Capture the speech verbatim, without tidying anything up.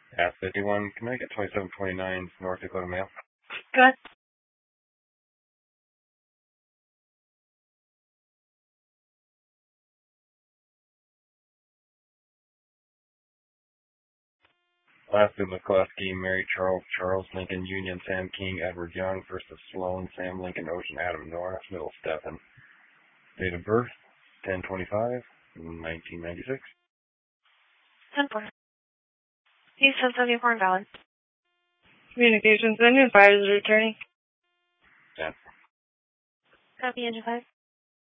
At fifty-one, can I get twenty-seven twenty-nine North Dakota Mail? Good. Lastly, McCluskey, Mary Charles, Charles Lincoln, Union, Sam King, Edward Young, versus Sloan, Sam Lincoln, Ocean, Adam Norris, Middle Stephen. Date of birth, ten twenty-five, nineteen ninety-six. ten four. He's ten seventy-four and valid. Communications engine five is returning. ten. Copy engine five.